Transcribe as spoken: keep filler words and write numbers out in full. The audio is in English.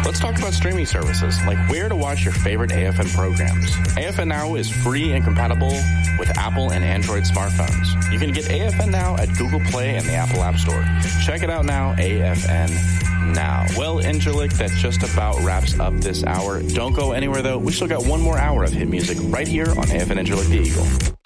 let's talk about streaming services, like where to watch your favorite A F N programs. A F N Now is free and compatible with Apple and Android smartphones. You can get A F N Now at Google Play and the Apple App Store. Check it out now, A F N Now. Well, Angelic, that just about wraps up this hour. Don't go anywhere, though. We still got one more hour of hit music right here on A F N Angelic the Eagle.